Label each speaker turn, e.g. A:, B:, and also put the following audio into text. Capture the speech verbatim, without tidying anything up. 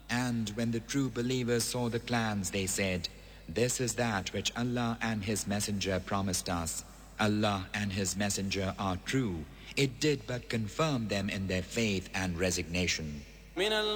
A: And when the true believers saw the clans, they said, "This is that which Allah and His Messenger promised us. Allah and His Messenger are true. It did but confirm them in their faith and resignation."